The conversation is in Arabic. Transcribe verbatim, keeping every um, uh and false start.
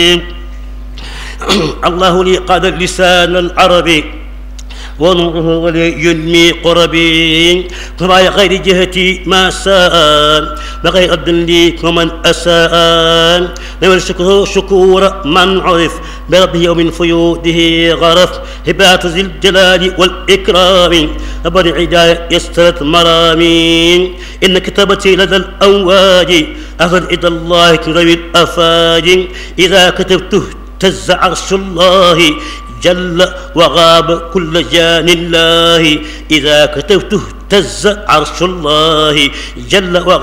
الله لي قاد اللسان العربي ونوره ولينمي قربي فما غير جهتي ما ساء بغير أرض لي ومن أساء لمن شكره شكور من عرف بربه ومن فيوده غرف هبات ذي الجلال والإكرام أبر عداية يسترت مرامي إن كتابتي لدى الأواج أهل إلى الله كرم الأفاج إذا كتبته اهتز عرش الله جل وغاب كل جان الله إذا كتبته اهتز عرش الله جل وغاب